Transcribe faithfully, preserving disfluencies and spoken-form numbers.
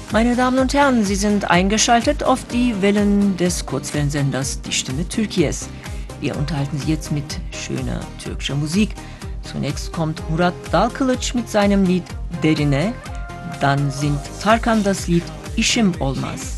Meine Damen und Herren, Sie sind eingeschaltet auf die Wellen des Kurzwellensenders Die Stimme Türkiye's. Wir unterhalten Sie jetzt mit schöner türkischer Musik. Zunächst kommt Murat Dalkılıç mit seinem Lied Derine. Dann singt Tarkan das Lied İşim Olmaz.